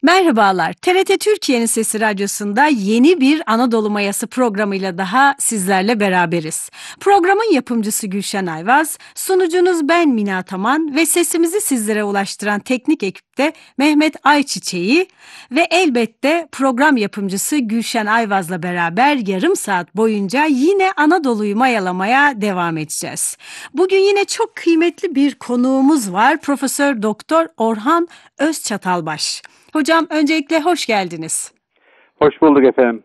Merhabalar. TRT Türkiye'nin Sesi Radyosu'nda yeni bir Anadolu Mayası programıyla daha sizlerle beraberiz. Programın yapımcısı Gülşen Ayvaz, sunucunuz ben Mina Taman ve sesimizi sizlere ulaştıran teknik ekipte Mehmet Ayçiçeği ve elbette program yapımcısı Gülşen Ayvaz'la beraber yarım saat boyunca yine Anadolu'yu mayalamaya devam edeceğiz. Bugün yine çok kıymetli bir konuğumuz var. Profesör Doktor Orhan Özçatalbaş. Hocam öncelikle hoş geldiniz. Hoş bulduk efendim.